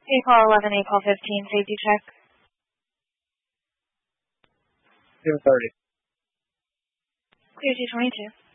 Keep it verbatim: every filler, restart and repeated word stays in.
April eleven, April fifteen, safety check. two thirty. Clear two twenty-two.